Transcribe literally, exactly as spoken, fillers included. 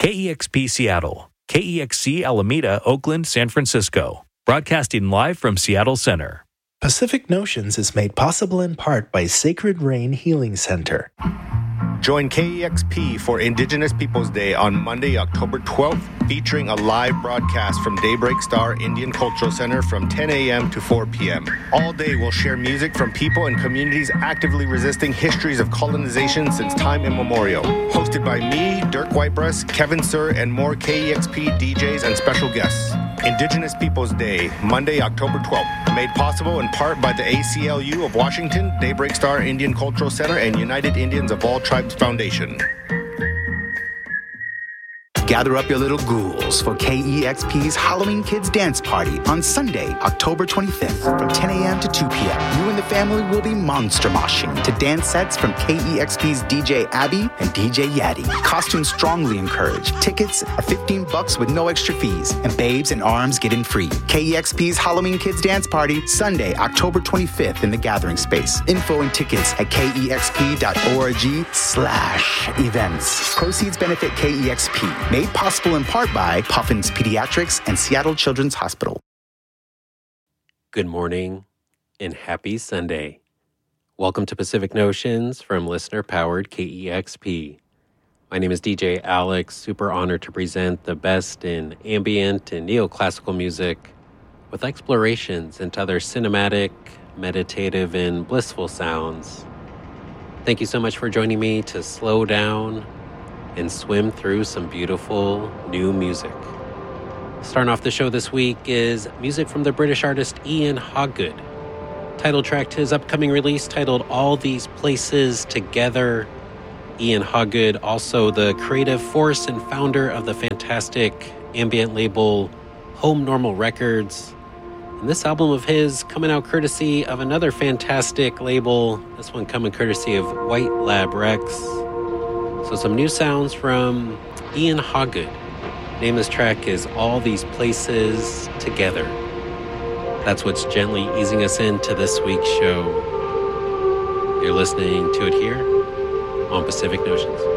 K E X P Seattle, K E X C Alameda, Oakland, San Francisco. Broadcasting live from Seattle Center. Pacific Notions is made possible in part by Sacred Rain Healing Center. Join K E X P for Indigenous Peoples Day on Monday, October twelfth, featuring a live broadcast from Daybreak Star Indian Cultural Center from ten a.m. to four p.m. All day we'll share music from people and communities actively resisting histories of colonization since time immemorial. Hosted by me, Dirk Whitebreast, Kevin Sir, and more K E X P D Js and special guests. Indigenous Peoples Day, Monday, October twelfth. Made possible in part by the A C L U of Washington, Daybreak Star Indian Cultural Center, and United Indians of All Tribes Foundation. Gather up your little ghouls for K E X P's Halloween Kids Dance Party on Sunday, October twenty-fifth from ten a.m. to two p.m. You and the family will be monster moshing to dance sets from K E X P's D J Abby and D J Yaddy. Costumes strongly encouraged. Tickets are fifteen bucks with no extra fees, and babes and arms get in free. K E X P's Halloween Kids Dance Party, Sunday, October twenty-fifth in the Gathering Space. Info and tickets at kexp.org slash events. Proceeds benefit K E X P. Made possible in part by Puffins Pediatrics and Seattle Children's Hospital. Good morning and happy Sunday. Welcome to Pacific Notions from listener-powered K E X P. My name is D J Alex, super honored to present the best in ambient and neoclassical music with explorations into other cinematic, meditative, and blissful sounds. Thank you so much for joining me to slow down and swim through some beautiful new music. Starting off the show this week is music from the British artist Ian Hoggood. Title track to his upcoming release titled All These Places Together. Ian Hoggood, also the creative force and founder of the fantastic ambient label Home Normal Records. And this album of his coming out courtesy of another fantastic label, this one coming courtesy of White Lab Rex. So some new sounds from Ian Hoggood. Name of this track is All These Places Together. That's what's gently easing us into this week's show. You're listening to it here on Pacific Notions.